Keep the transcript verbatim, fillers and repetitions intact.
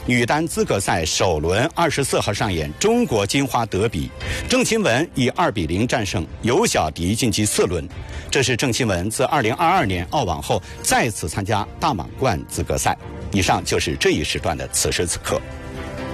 女单资格赛首轮二十四号上演中国金花德比，郑钦文以二比零战胜尤小迪晋级四轮。这是郑钦文自二零二二年澳网后再次参加大满贯资格赛。以上就是这一时段的此时此刻。